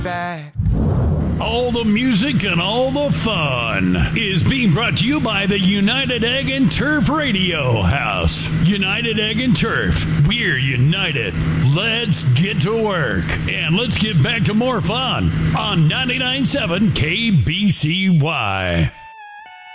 back. All the music and all the fun is being brought to you by the United Egg and Turf Radio House. United Egg and Turf. We're united. Let's get to work. And let's get back to more fun on 99.7 KBCY.